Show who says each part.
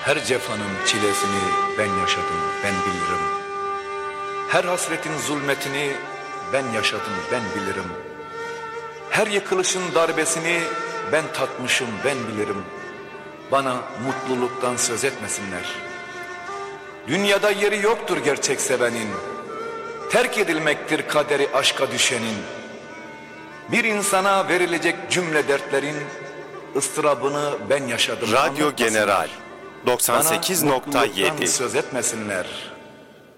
Speaker 1: Her cefanın çilesini ben yaşadım, ben bilirim. Her hasretin zulmetini ben yaşadım, ben bilirim. Her yıkılışın darbesini ben tatmışım, ben bilirim. Bana mutluluktan söz etmesinler. Dünyada yeri yoktur gerçek sevenin. Terk edilmektir kaderi aşka düşenin. Bir insana verilecek cümle dertlerin ıstırabını ben yaşadım.
Speaker 2: Radyo General
Speaker 1: Bana
Speaker 2: 98.7
Speaker 1: mutluluktan söz etmesinler.